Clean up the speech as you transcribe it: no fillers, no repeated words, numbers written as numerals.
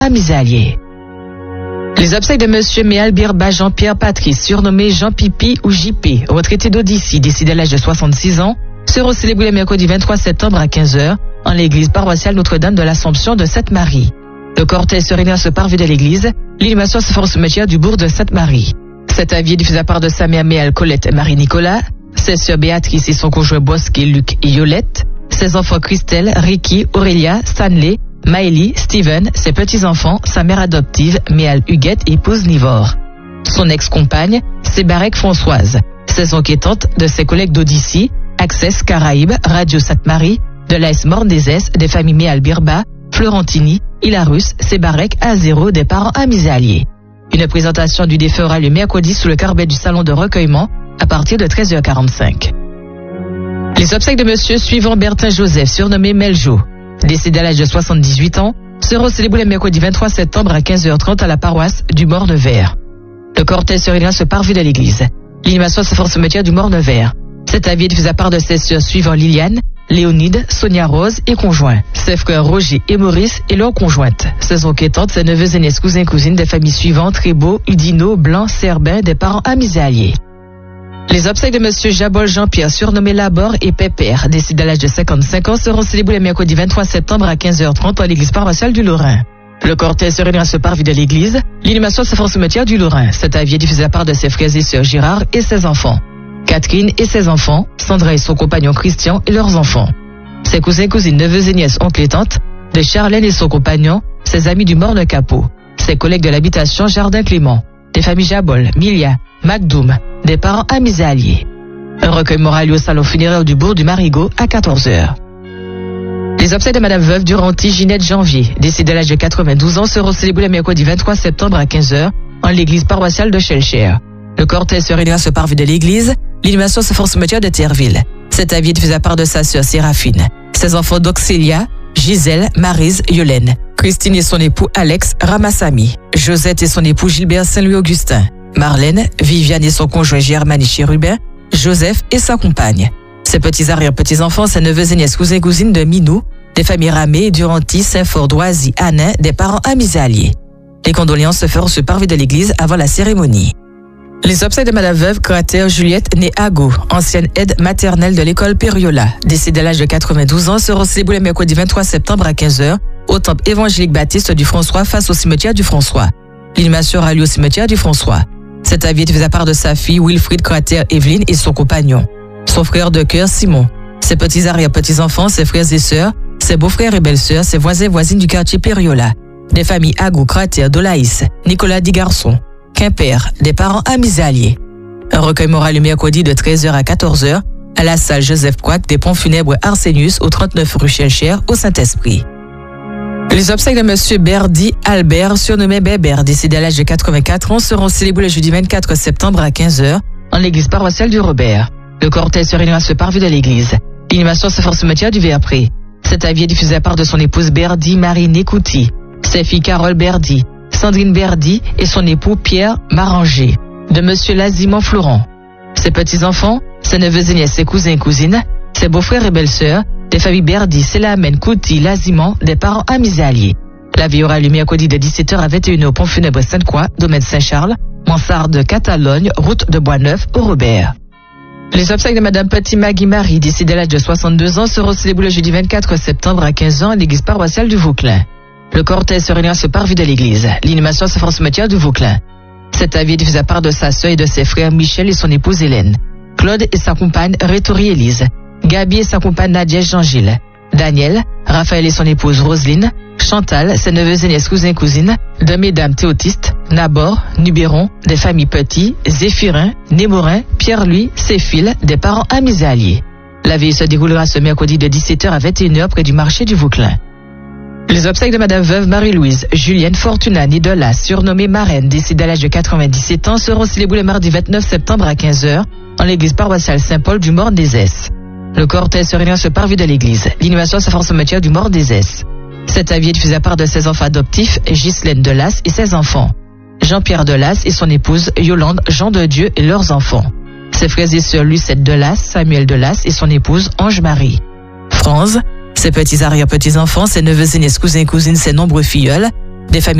à Misalier. Les obsèques de Monsieur Méal Birba Jean-Pierre Patrice, surnommé Jean Pipi ou JP, retraité d'Odyssey, décédé à l'âge de 66 ans, seront célébrés le mercredi 23 septembre à 15h en l'église paroissiale Notre-Dame de l'Assomption de Sainte-Marie. Le cortège se réunit à ce parvis de l'église. L'inhumation se fera au cimetière du bourg de Sainte-Marie. Cet avis est diffusé à part de sa mère Méal Colette et Marie-Nicolas, ses sœurs Béatrice et son conjoint Bosquet, Luc et Yolette, ses enfants Christelle, Ricky, Aurélia, Stanley, Maëlie, Steven, ses petits-enfants, sa mère adoptive, Méal Huguette, épouse Nivore. Son ex-compagne, Sébarek Françoise, ses enquêtantes de ses collègues d'Odyssey, Access Caraïbes, Radio Sainte-Marie, de l'AS Morne-des-Esses, des familles Méal Birba, Florentini, Hilarus, Sébarek, A0, des parents à Misalier. Une présentation du défunt aura lieu mercredi sous le carbet du salon de recueillement à partir de 13h45. Les obsèques de monsieur suivant Bertin Joseph, surnommé Meljo, décédé à l'âge de 78 ans, seront célébrés le mercredi 23 septembre à 15h30 à la paroisse du Morne-Vert. Le cortège se réunira à ce parvis de l'église. L'inhumation se fera au cimetière du Morne-Vert. Cet avis est diffusé à part de ses sœurs suivant Liliane, Léonide, Sonia Rose et conjoints, ses frères Roger et Maurice et leurs conjointes, ses enquêtantes, ses neveux, aînés, cousins, cousines des familles suivantes, Trébeau, Udino, Blanc, Serbin, des parents à Misalier. Les obsèques de monsieur Jabol Jean-Pierre, surnommé Labor et Pépère, décédé à l'âge de 55 ans, seront célébrés le mercredi 23 septembre à 15h30 à l'église paroissiale du Lorrain. Le cortège se réunira à ce parvis de l'église. L'inhumation se fera au cimetière du Lorrain. Cet avis est diffusé à part de ses frères et sœurs Gérard et ses enfants, Catherine et ses enfants, Sandra et son compagnon Christian et leurs enfants, ses cousins, cousines, neveux et nièces, oncles et tantes, de Charlène et son compagnon, ses amis du Morne Capot, ses collègues de l'habitation Jardin Clément, des familles Jabol, Milia, Magdoum, des parents à Misalier. Un recueil moral au salon funéraire du bourg du Marigot à 14h. Les obsèques de Madame Veuve Duranty Ginette Janvier, décédée à l'âge de 92 ans, seront célébrés le mercredi 23 septembre à 15h en l'église paroissiale de Chelcher. Le cortège se réunira à ce parvis de l'église. L'inhumation se fera au cimetière de Terreville. Cet avis est diffusé à part de sa sœur Séraphine, ses enfants d'Oxélia, Gisèle, Maryse, Yolène, Christine et son époux Alex Ramassamy, Josette et son époux Gilbert Saint-Louis-Augustin, Marlène, Viviane et son conjoint Germanie Chérubin, Joseph et sa compagne, ses petits arrière-petits-enfants, ses neveux et nièces, cousins et cousines de Minou, des familles Ramé, Duranty, Saint-Fort, Doisy, Anin, des parents à Misalier. Les condoléances se feront sur parvis de l'église avant la cérémonie. Les obsèques de Madame Veuve Crater Juliette née Ago, ancienne aide maternelle de l'école Périola, décédée à l'âge de 92 ans, seront célébrés le mercredi 23 septembre à 15h au temple évangélique baptiste du François face au cimetière du François. L'inhumation aura lieu au cimetière du François. Cet avis est fait à part de sa fille Wilfried Crater Evelyne et son compagnon, son frère de cœur Simon, ses petits arrière-petits-enfants, ses frères et sœurs, ses beaux-frères et belles-sœurs, ses voisins et voisines du quartier Périola, des familles Ago, Crater, Dolaïs, Nicolas Digarçon, Quimper, des parents à Misalier. Un recueil moral le mercredi de 13h à 14h à la salle Joseph Quack des Ponts funèbres Arsenius au 39 rue Chelcher au Saint-Esprit. Les obsèques de monsieur Berdy Albert, surnommé Bébert, décédé à l'âge de 84 ans, seront célébrés le jeudi 24 septembre à 15h en l'église paroissiale du Robert. Le cortège se réunira à ce parvis de l'église. L'inhumation se fera au cimetière du Verpré. Cet avis est diffusé à part de son épouse Berdy Marie Nécouty, ses filles Carole Berdy, Sandrine Berdy et son époux Pierre Maranger, de monsieur Lazimon Florent, ses petits-enfants, ses neveux et nièces, ses cousins et cousines, ses beaux-frères et belles-sœurs, des familles Berdy, Selamen, Couty, Lazimon, des parents à Misalier. La vie aura lieu mercredi de 17h à 21h au pont funèbre Sainte-Croix, domaine Saint-Charles, mansarde Catalogne, route de Boisneuf au Robert. Les obsèques de Madame Petit Maggie Marie, décédée à l'âge de 62 ans, seront célébrées le jeudi 24 septembre à 15h à l'église paroissiale du Vauclin. Le cortège se réunira à ce parvis de l'église. L'inhumation se fera au cimetière du Vauclin. Cet avis est diffusé à part de sa sœur et de ses frères Michel et son épouse Hélène, Claude et sa compagne Rétori Élise, Gabi et sa compagne Nadia Jean-Gilles, Daniel, Raphaël et son épouse Roselyne, Chantal, ses neveux et nièces, cousins et cousines, de mesdames Théotiste, Nabor, Nubéron, des familles Petit, Zéphirin, Némorin, Pierre-Louis, Séphile, des parents à Misalier. La veille se déroulera ce mercredi de 17h à 21h près du marché du Vauclin. Les obsèques de Madame Veuve Marie-Louise Julienne Fortuna Nidolas, surnommée Marraine, décédée à l'âge de 97 ans, seront célébrées le mardi 29 septembre à 15h en l'église paroissiale Saint-Paul du Morne-des-Esses. Le cortège se réunit à ce parvis de l'église. L'inhumation se fera au cimetière du Morne-des-Esses. Cet avis est diffusé à part de ses enfants adoptifs, Ghislaine Delas et ses enfants, Jean-Pierre Delas et son épouse Yolande Jean de Dieu et leurs enfants, ses frères et sœurs Lucette Delas, Samuel Delas et son épouse Ange-Marie, Franz, ses petits arrière-petits-enfants, ses neveux et nièces, cousins et cousines, ses nombreux filleuls, Des familles